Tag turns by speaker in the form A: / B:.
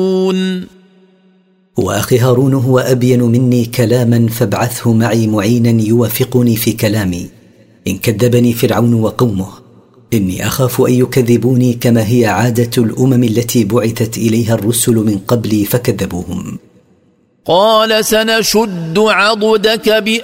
A: وأخي هارون هو أبين مني كلاما فابعثه معي معينا يوافقني في كلامي إن كذبني فرعون وقومه، إني أخاف أن يكذبوني كما هي عادة الأمم التي بعثت إليها الرسل من قبلي فكذبوهم.
B: قال سنشد عضدك